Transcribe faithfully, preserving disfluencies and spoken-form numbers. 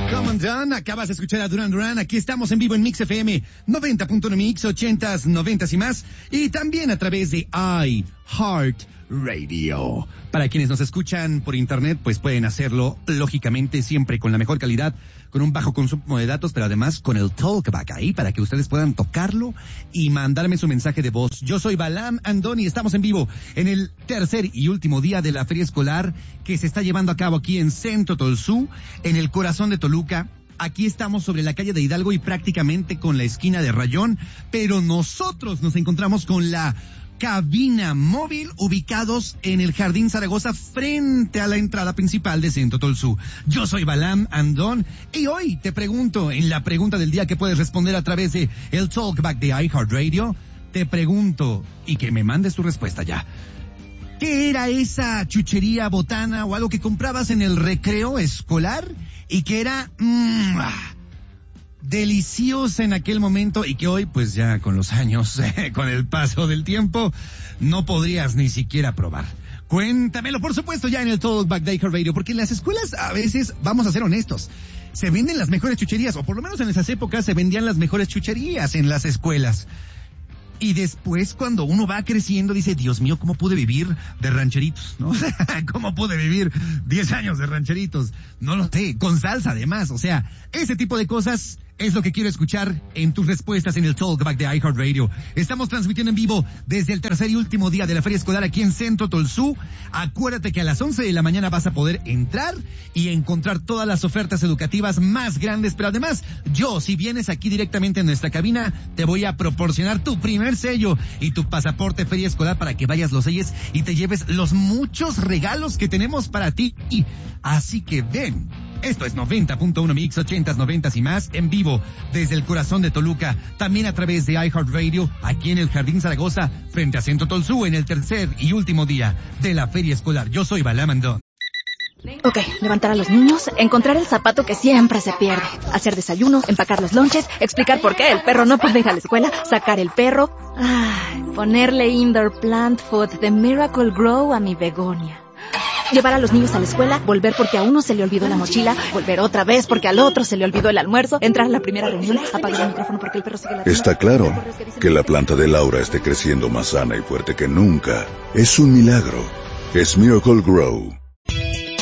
Come on down, acabas de escuchar a Duran Duran. Aquí estamos en vivo en Mix F M noventa punto uno Mix, ochentas, noventas y más. Y también a través de iHeartRadio. Para quienes nos escuchan por internet, pues pueden hacerlo, lógicamente, siempre con la mejor calidad, con un bajo consumo de datos, pero además con el talkback ahí, para que ustedes puedan tocarlo y mandarme su mensaje de voz. Yo soy Balam Andoni, estamos en vivo en el tercer y último día de la feria escolar que se está llevando a cabo aquí en Centro Tolsú, en el corazón de Toluca. Aquí estamos sobre la calle de Hidalgo y prácticamente con la esquina de Rayón, pero nosotros nos encontramos con la cabina móvil ubicados en el Jardín Zaragoza frente a la entrada principal de Centro Tolsú. Yo soy Balam Andón y hoy te pregunto en la pregunta del día que puedes responder a través de el Talkback de iHeartRadio. Te pregunto y que me mandes tu respuesta ya. ¿Qué era esa chuchería, botana o algo que comprabas en el recreo escolar y que era mmm, deliciosa en aquel momento y que hoy, pues ya con los años, eh, con el paso del tiempo, no podrías ni siquiera probar? Cuéntamelo, por supuesto, ya en el Talkback de iHeartRadio, porque en las escuelas a veces, vamos a ser honestos, se venden las mejores chucherías, o por lo menos en esas épocas se vendían las mejores chucherías en las escuelas. Y después, cuando uno va creciendo, dice, Dios mío, ¿cómo pude vivir de rancheritos? ¿No? ¿Cómo pude vivir diez años de rancheritos? No lo sé, con salsa además. O sea, ese tipo de cosas es lo que quiero escuchar en tus respuestas en el Talkback de iHeartRadio. Estamos transmitiendo en vivo desde el tercer y último día de la feria escolar aquí en Centro Tolsú. Acuérdate que a las once de la mañana vas a poder entrar y encontrar todas las ofertas educativas más grandes, pero además, yo, si vienes aquí directamente en nuestra cabina, te voy a proporcionar tu primer sello y tu pasaporte feria escolar para que vayas, los selles y te lleves los muchos regalos que tenemos para ti. Así que ven. Esto es noventa punto uno Mix, ochentas, noventas y más, en vivo desde el corazón de Toluca, también a través de iHeartRadio, aquí en el Jardín Zaragoza, frente a Centro Tolsú, en el tercer y último día de la feria escolar. Yo soy Balam Andón. Ok, levantar a los niños, encontrar el zapato que siempre se pierde, hacer desayuno, empacar los lonches, explicar por qué el perro no puede ir a la escuela, sacar el perro, ay, ponerle indoor plant food de Miracle Grow a mi begonia. Llevar a los niños a la escuela, volver porque a uno se le olvidó la mochila, volver otra vez porque al otro se le olvidó el almuerzo, entrar a la primera reunión, apagar el micrófono porque el perro sigue ladrando. Está claro que la planta de Laura esté creciendo más sana y fuerte que nunca. Es un milagro. Es Miracle Grow.